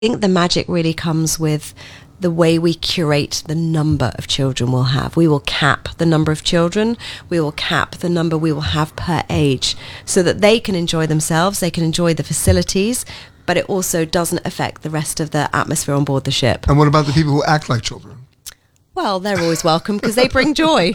think the magic really comes with the way we curate the number of children we'll have. We will cap the number of children. We will cap the number we will have per age so that they can enjoy themselves, they can enjoy the facilities, but it also doesn't affect the rest of the atmosphere on board the ship. And what about the people who act like children? Well, they're always welcome because they bring joy.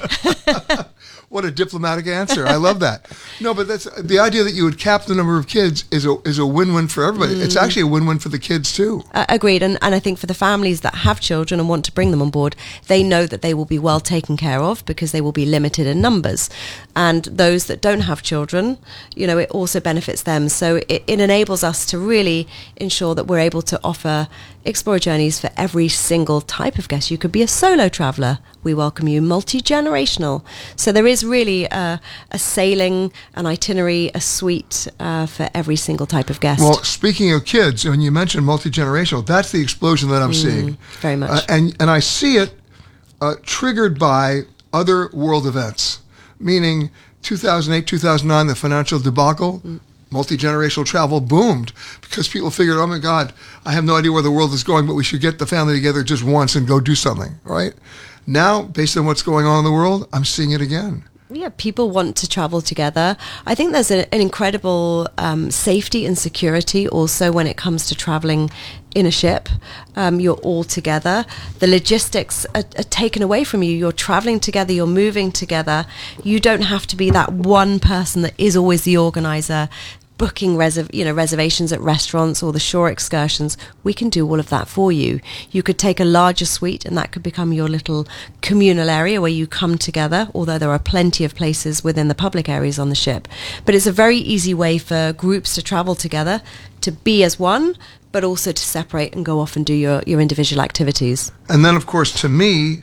What a diplomatic answer. I love that. No, but that's the idea that you would cap the number of kids is a win-win for everybody. It's actually a win-win for the kids too. Agreed. And I think for the families that have children and want to bring them on board, they know that they will be well taken care of because they will be limited in numbers. And those that don't have children, you know, it also benefits them. So it enables us to really ensure that we're able to offer Explorer journeys for every single type of guest. You could be a solo traveller. We welcome you. Multi-generational. So there is really a sailing, an itinerary, a suite for every single type of guest. Well, speaking of kids, when you mentioned multi-generational, that's the explosion that I'm seeing. Very much. And I see it triggered by other world events, meaning 2008, 2009, the financial debacle. Multi-generational travel boomed because people figured, oh my God, I have no idea where the world is going, but we should get the family together just once and go do something, right? Now, based on what's going on in the world, I'm seeing it again. Yeah, people want to travel together. I think there's an incredible safety and security also when it comes to traveling in a ship. You're all together. The logistics are taken away from you. You're traveling together. You're moving together. You don't have to be that one person that is always the organizer, booking reservations at restaurants or the shore excursions. We can do all of that for you. You could take a larger suite and that could become your little communal area where you come together, although there are plenty of places within the public areas on the ship. But it's a very easy way for groups to travel together, to be as one, but also to separate and go off and do your individual activities. And then, of course, to me,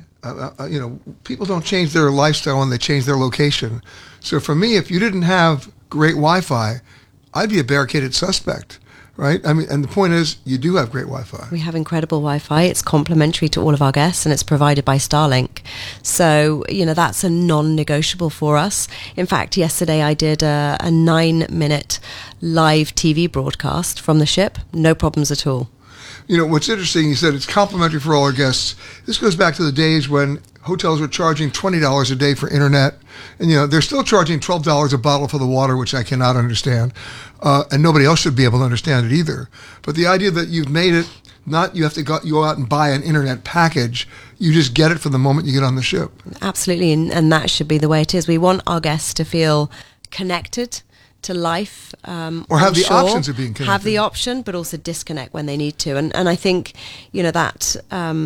people don't change their lifestyle when they change their location. So for me, if you didn't have great Wi-Fi, I'd be a barricaded suspect, right? I mean, and the point is, you do have great Wi-Fi. We have incredible Wi-Fi. It's complimentary to all of our guests, and it's provided by Starlink. So, that's a non-negotiable for us. In fact, yesterday I did a 9-minute live TV broadcast from the ship. No problems at all. What's interesting, you said it's complimentary for all our guests. This goes back to the days when hotels were charging $20 a day for internet. And, they're still charging $12 a bottle for the water, which I cannot understand. And nobody else should be able to understand it either. But the idea that you've made it, not you have to go out and buy an internet package. You just get it from the moment you get on the ship. Absolutely. And that should be the way it is. We want our guests to feel connected to life, or have the options of being connected. Have the option, but also disconnect when they need to. And I think, that,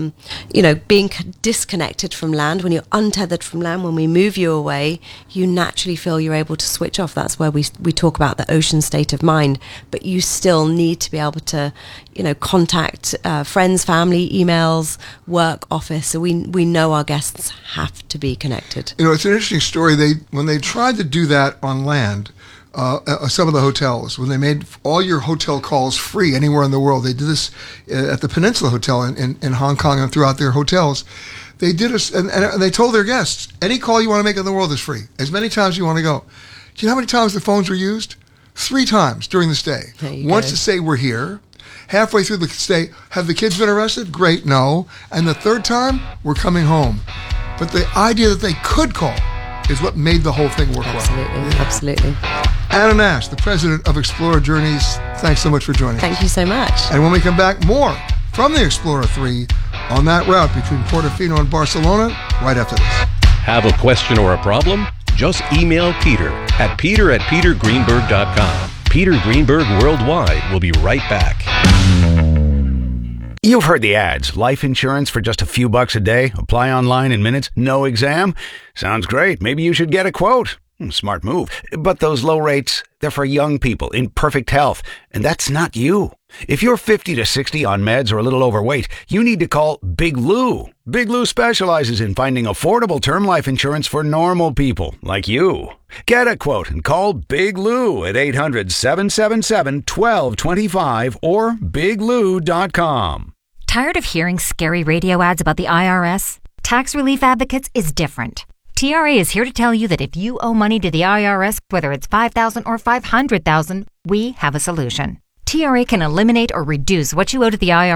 being disconnected from land, when you're untethered from land, when we move you away, you naturally feel you're able to switch off. That's where we talk about the ocean state of mind. But you still need to be able to, contact friends, family, emails, work, office. So we know our guests have to be connected. It's an interesting story. When they tried to do that on land, some of the hotels, when they made all your hotel calls free anywhere in the world, they did this at the Peninsula Hotel in Hong Kong and throughout their hotels. They did and they told their guests, any call you want to make in the world is free, as many times as you want to go. Do you know how many times the phones were used? 3 times during the stay. Once to say we're here. Halfway through the stay, have the kids been arrested? Great, no. And the 3rd time, we're coming home. But the idea that they could call is what made the whole thing work well. Absolutely. Anna Nash, the president of Explorer Journeys, thanks so much for joining us. Thank you so much. And when we come back, more from the Explorer 3 on that route between Portofino and Barcelona right after this. Have a question or a problem? Just email Peter at petergreenberg.com. Peter Greenberg Worldwide will be right back. You've heard the ads. Life insurance for just a few bucks a day. Apply online in minutes. No exam. Sounds great. Maybe you should get a quote. Smart move. But those low rates, they're for young people in perfect health. And that's not you. If you're 50 to 60 on meds or a little overweight, you need to call Big Lou. Big Lou specializes in finding affordable term life insurance for normal people like you. Get a quote and call Big Lou at 800-777-1225 or biglou.com. Tired of hearing scary radio ads about the IRS? Tax Relief Advocates is different. TRA is here to tell you that if you owe money to the IRS, whether it's $5,000 or $500,000, we have a solution. TRA can eliminate or reduce what you owe to the IRS